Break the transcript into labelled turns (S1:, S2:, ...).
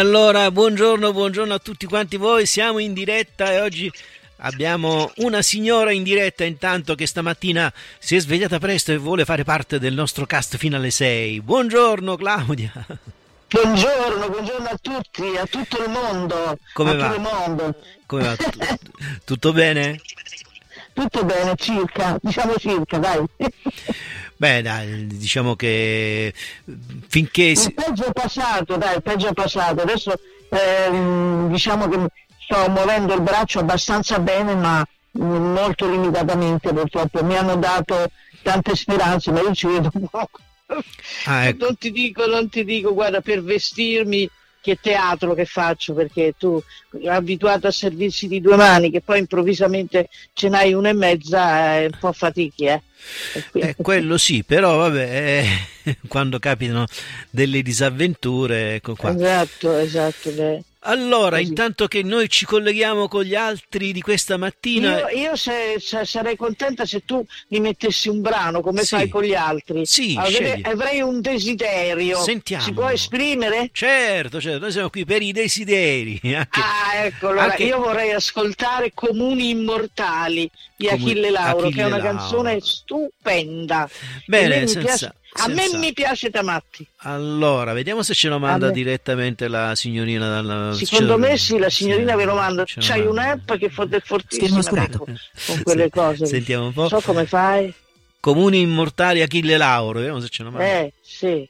S1: Allora, buongiorno a tutti quanti voi, siamo in diretta e oggi abbiamo una signora in diretta intanto che stamattina si è svegliata presto e vuole fare parte del nostro cast fino alle 6. Buongiorno Claudia.
S2: Buongiorno a tutti, a tutto il mondo.
S1: Come
S2: a
S1: va?
S2: tutto il mondo.
S1: Come va? Tutto bene?
S2: Tutto bene, diciamo circa, dai.
S1: Beh, dai, diciamo che finché
S2: Il peggio è passato, dai, il peggio è passato. Adesso diciamo che sto muovendo il braccio abbastanza bene, ma molto limitatamente purtroppo. Mi hanno dato tante speranze, ma io ci vedo poco.
S1: ecco.
S2: Non ti dico, guarda, per vestirmi, che teatro che faccio, perché tu abituato a servizi di due mani, che poi improvvisamente ce n'hai una e mezza, è un po' fatichi,
S1: Quello sì, però vabbè, quando capitano delle disavventure, ecco qua.
S2: Esatto.
S1: Allora,
S2: Così.
S1: intanto che noi ci colleghiamo con gli altri di questa mattina,
S2: Io sarei contenta se tu mi mettessi un brano come
S1: Sì.
S2: fai con gli altri.
S1: Sì, scegli.
S2: Avrei un desiderio.
S1: Sentiamo.
S2: Si può esprimere?
S1: Certo, noi siamo qui per i desideri.
S2: Ecco, allora io vorrei ascoltare Comuni Immortali di Achille Lauro, che è una canzone stupenda.
S1: Bene,
S2: A me mi piace da matti.
S1: Allora, vediamo se ce lo manda direttamente la signorina dal...
S2: Secondo me sì, la signorina ve lo manda. C'hai un'app che fa del fortissimo con quelle cose.
S1: Sentiamo un po'.
S2: So come fai.
S1: Comuni Immortali Achille Lauro, vediamo se ce lo manda.
S2: Sì.